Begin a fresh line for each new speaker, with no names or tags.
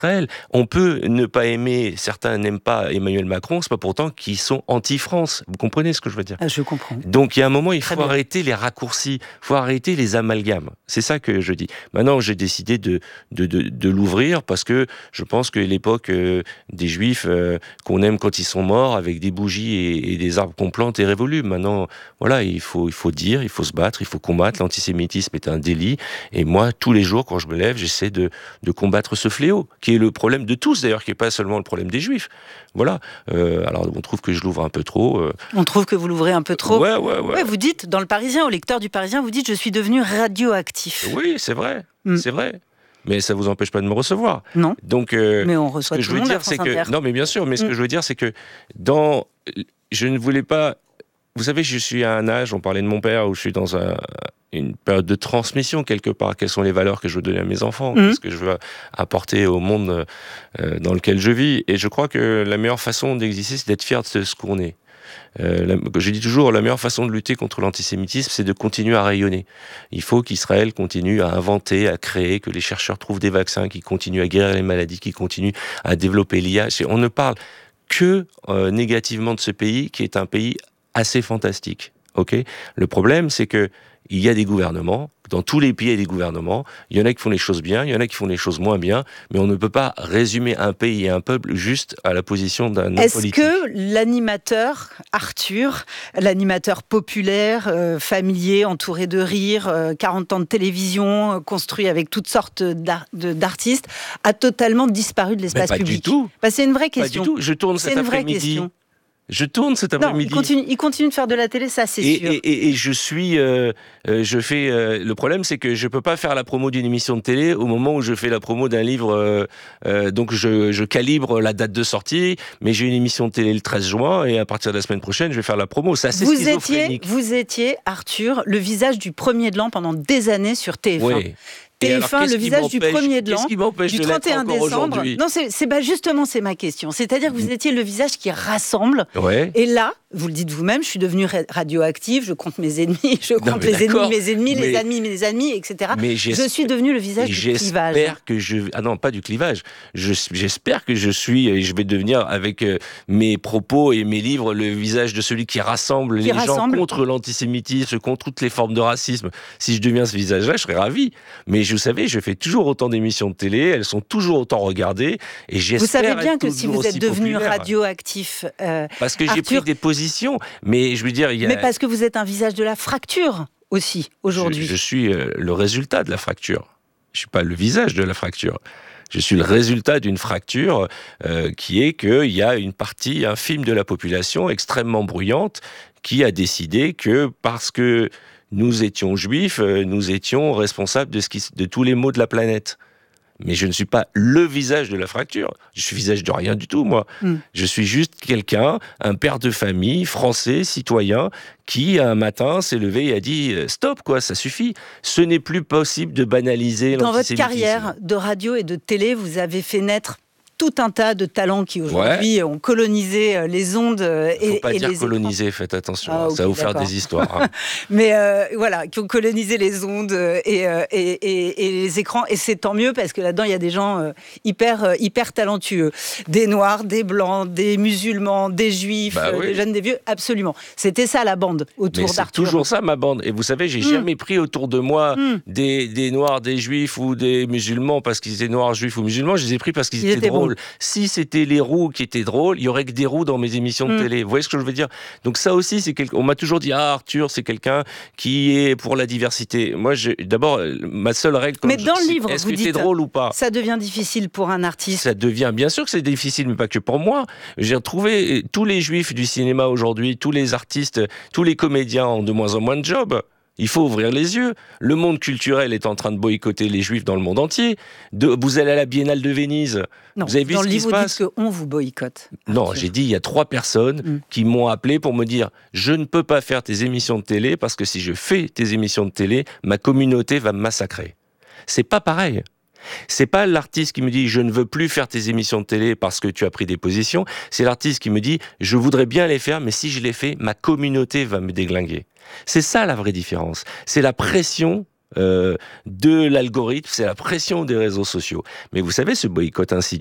Israël. On peut ne pas aimer, certains n'aiment pas Emmanuel Macron, c'est pas pourtant qu'ils sont anti-France. Vous comprenez ce que je veux dire ?
Je comprends.
Donc, il y a un moment, il
Très
faut
bien.
arrêter les raccourcis, il faut arrêter les amalgames. C'est ça que je dis. Maintenant, j'ai décidé de l'ouvrir parce que je pense que l'époque des Juifs qu'on aime quand ils sont morts, avec des bougies et des arbres qu'on plante, est révolue. Maintenant, voilà, il faut dire, il faut se battre, il faut combattre. L'antisémitisme est un délit. Et moi, tous les jours, quand je me lève, j'essaie de combattre ce fléau, qui est le problème de tous, d'ailleurs, qui n'est pas seulement le problème des Juifs. Voilà. Alors, on trouve que je l'ouvre un peu trop.
On trouve que vous l'ouvrez un peu trop.
Ouais.
Ouais, vous dites, dans le Parisien, au lecteur du Parisien, vous dites « Je suis devenu radioactif ».
Oui, c'est vrai. C'est vrai. Mais ça vous empêche pas de me recevoir.
Non.
Donc,
mais on reçoit
ce que
tout le monde à France
c'est que
Inter.
non, mais bien sûr. Mais ce que je veux dire, c'est que je ne voulais pas. Vous savez, je suis à un âge. On parlait de mon père, où je suis dans une période de transmission quelque part. Quelles sont les valeurs que je veux donner à mes enfants ? Qu'est-ce que je veux apporter au monde dans lequel je vis ? Et je crois que la meilleure façon d'exister, c'est d'être fier de ce qu'on est. Je dis toujours, la meilleure façon de lutter contre l'antisémitisme, c'est de continuer à rayonner. Il faut qu'Israël continue à inventer, à créer, que les chercheurs trouvent des vaccins, qu'ils continuent à guérir les maladies, qu'ils continuent à développer l'IA. On ne parle que négativement de ce pays, qui est un pays assez fantastique. Okay ? Le problème, c'est que il y a des gouvernements, dans tous les pays il y a des gouvernements, il y en a qui font les choses bien, il y en a qui font les choses moins bien, mais on ne peut pas résumer un pays et un peuple juste à la position d'un homme politique.
Est-ce que l'animateur Arthur, l'animateur populaire, familier, entouré de rire, 40 ans de télévision, construit avec toutes sortes d'artistes, a totalement disparu de l'espace public ?
Pas du tout.
C'est une vraie question.
Pas du tout. Je tourne cet après-midi. Je tourne cet après-midi.
Non, il continue de faire de la télé, ça c'est sûr.
Et je suis, je fais. Le problème, c'est que je peux pas faire la promo d'une émission de télé au moment où je fais la promo d'un livre. Donc je calibre la date de sortie, mais j'ai une émission de télé le 13 juin et à partir de la semaine prochaine, je vais faire la promo. C'est assez schizophrénique.
Vous étiez, Arthur, le visage du Premier de l'an pendant des années sur TF1.
Oui.
TF1, alors, le visage du premier de l'an, du 31 décembre. Non, justement, c'est ma question. C'est-à-dire que vous étiez le visage qui rassemble.
Ouais.
Et là, vous le dites vous-même, je suis devenu radioactif, je compte mes ennemis, je compte les ennemis, mes amis, etc. Mais je suis devenu le visage du clivage.
J'espère que Ah non, pas du clivage. J'espère que je suis, et je vais devenir, avec mes propos et mes livres, le visage de celui qui rassemble les gens contre l'antisémitisme, contre toutes les formes de racisme. Si je deviens ce visage-là, je serais ravi. Mais vous savez, je fais toujours autant d'émissions de télé, elles sont toujours autant regardées, et j'espère.
Vous savez bien que si vous êtes devenu radioactif,
parce que j'ai pris des positions, mais je veux dire,
mais parce que vous êtes un visage de la fracture aussi aujourd'hui.
Je suis le résultat de la fracture. Je suis pas le visage de la fracture. Je suis le résultat d'une fracture qui est qu'il y a une partie infime de la population extrêmement bruyante qui a décidé que parce que nous étions juifs, nous étions responsables de tous les maux de la planète. Mais je ne suis pas le visage de la fracture. Je suis visage de rien du tout, moi. Je suis juste quelqu'un, un père de famille, français, citoyen, qui, un matin, s'est levé et a dit « Stop, quoi, ça suffit. Ce n'est plus possible de banaliser l'antisémitisme. »
Dans votre carrière de radio et de télé, vous avez fait naître tout un tas de talents qui aujourd'hui ont colonisé les ondes et
faut pas
et
dire
les
coloniser,
écrans.
faites attention, ça va vous faire des histoires.
Mais voilà, qui ont colonisé les ondes et les écrans, et c'est tant mieux parce que là-dedans il y a des gens hyper talentueux, des noirs, des blancs, des musulmans, des juifs, des jeunes, des vieux, absolument. C'était ça la bande autour d'Arthur.
C'est toujours ça ma bande. Et vous savez, j'ai jamais pris autour de moi des noirs, des juifs ou des musulmans parce qu'ils étaient noirs, juifs ou musulmans. Je les ai pris parce qu'ils étaient drôles. Si c'était les roux qui étaient drôles, il y aurait que des roux dans mes émissions de télé. Vous voyez ce que je veux dire ? Donc ça aussi, on m'a toujours dit Arthur, c'est quelqu'un qui est pour la diversité. Moi, d'abord, ma seule règle,
mais dans le livre,
est-ce
vous
que
dites,
t'es drôle ou pas ?
Ça devient difficile pour un artiste.
Ça devient, bien sûr que c'est difficile, mais pas que pour moi. J'ai retrouvé tous les juifs du cinéma aujourd'hui, tous les artistes, tous les comédiens ont de moins en moins de jobs. Il faut ouvrir les yeux. Le monde culturel est en train de boycotter les Juifs dans le monde entier. Vous allez à la Biennale de Venise.
Non,
vous avez vu
dans
ce
le
qui
livre,
se
vous
passe ?
dites qu'on vous boycotte.
Non, j'ai dit il y a 3 personnes qui m'ont appelé pour me dire « Je ne peux pas faire tes émissions de télé parce que si je fais tes émissions de télé, ma communauté va me massacrer. » C'est pas pareil. C'est pas l'artiste qui me dit « Je ne veux plus faire tes émissions de télé parce que tu as pris des positions ». C'est l'artiste qui me dit « Je voudrais bien les faire, mais si je les fais, ma communauté va me déglinguer ». C'est ça la vraie différence. C'est la pression de l'algorithme, c'est la pression des réseaux sociaux. Mais vous savez, ce boycott